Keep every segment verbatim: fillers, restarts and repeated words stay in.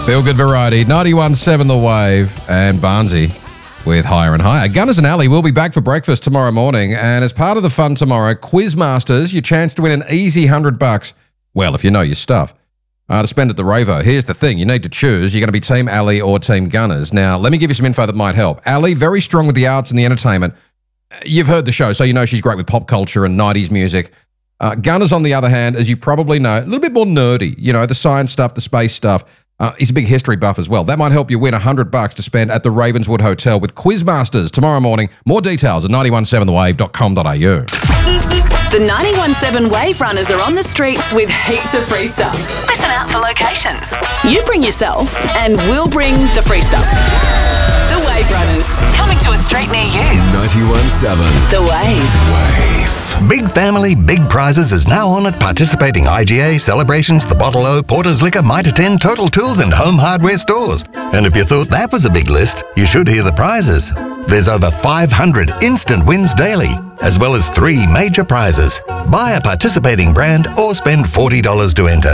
Feel Good Variety, ninety-one point seven The Wave, and Barnsey with Higher and Higher. Gunners and Ali will be back for breakfast tomorrow morning, and as part of the fun tomorrow, Quizmasters, your chance to win an easy hundred bucks. Well, if you know your stuff. Uh, to spend at the Ravo. Here's the thing, you need to choose. You're going to be Team Ali or Team Gunners. Now, let me give you some info that might help. Ali, very strong with the arts and the entertainment. You've heard the show, so you know she's great with pop culture and nineties music. Uh, Gunners, on the other hand, as you probably know, a little bit more nerdy. You know, the science stuff, the space stuff. Uh, he's a big history buff as well. That might help you win one hundred bucks to spend at the Ravenswood Hotel with Quizmasters tomorrow morning. More details at ninety-one seven the wave dot com dot a u. The ninety-one seven Wave Runners are on the streets with heaps of free stuff. Listen out for locations. You bring yourself and we'll bring the free stuff. The Wave Runners, coming to a street near you. ninety-one point seven The Wave. Wave. Big Family, Big Prizes is now on at participating I G A, Celebrations, The Bottle O, Porter's Liquor, Mitre ten, Total Tools and Home Hardware stores. And if you thought that was a big list, you should hear the prizes. There's over five hundred instant wins daily, as well as three major prizes. Buy a participating brand or spend forty dollars to enter.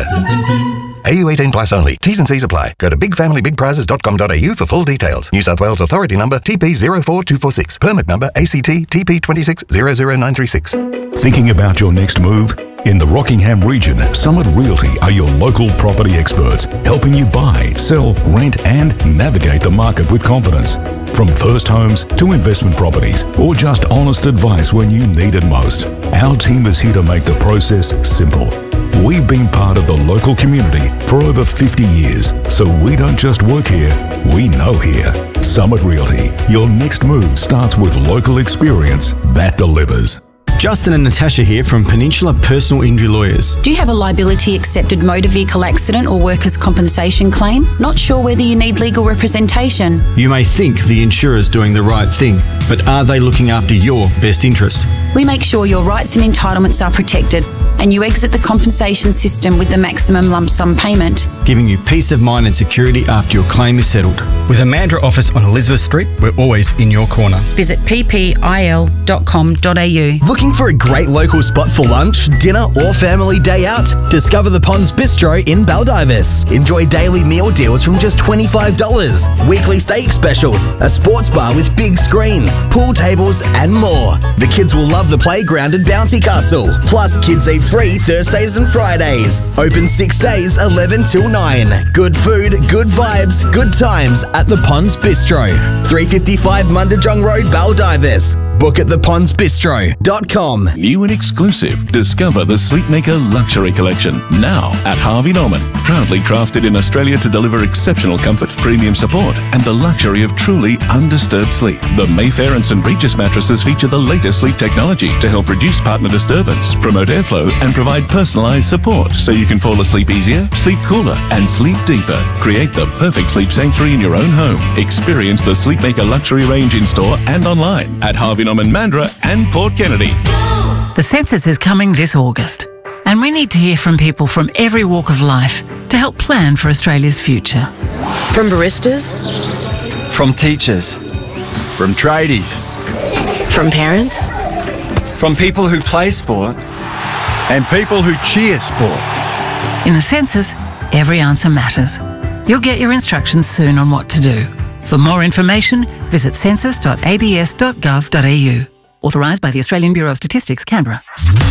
A U eighteen plus only. T's and C's apply. Go to big family big prizes dot com dot a u for full details. New South Wales Authority number T P zero four two four six. Permit number A C T T P two six zero zero nine three six. Thinking about your next move? In the Rockingham region, Summit Realty are your local property experts, helping you buy, sell, rent and navigate the market with confidence. From first homes to investment properties or just honest advice when you need it most, our team is here to make the process simple. We've been part of the local community for over fifty years, so we don't just work here, we know here. Summit Realty, your next move starts with local experience that delivers. Justin and Natasha here from Peninsula Personal Injury Lawyers. Do you have a liability accepted motor vehicle accident or workers' compensation claim? Not sure whether you need legal representation? You may think the insurer's doing the right thing, but are they looking after your best interest? We make sure your rights and entitlements are protected and you exit the compensation system with the maximum lump sum payment, giving you peace of mind and security after your claim is settled. With a Mandurah office on Elizabeth Street, we're always in your corner. Visit p p i l dot com dot a u. Looking for a great local spot for lunch, dinner or family day out? Discover the Ponds Bistro in Baldivis. Enjoy daily meal deals from just twenty-five dollars, weekly steak specials, a sports bar with big screens, pool tables and more. The kids will love the playground and bouncy castle. Plus, kids eat free Thursdays and Fridays. Open six days, eleven till nine. Good food, good vibes, good times at the Ponds Bistro. three fifty-five Mundajong Road, Baldivis. Book at the ponds bistro dot com. New and exclusive. Discover the Sleepmaker Luxury Collection now at Harvey Norman. Proudly crafted in Australia to deliver exceptional comfort, premium support, and the luxury of truly undisturbed sleep. The Mayfair and St Regis mattresses feature the latest sleep technology to help reduce partner disturbance, promote airflow, and provide personalized support so you can fall asleep easier, sleep cooler, and sleep deeper. Create the perfect sleep sanctuary in your own home. Experience the Sleepmaker Luxury range in store and online at Harvey Norman Mandurah and Port Kennedy. The census is coming this August, and we need to hear from people from every walk of life to help plan for Australia's future. From baristas, from teachers, from tradies, from parents, from people who play sport, and people who cheer sport. In the census, every answer matters. You'll get your instructions soon on what to do. For more information, visit census dot a b s dot gov dot a u. Authorised by the Australian Bureau of Statistics, Canberra.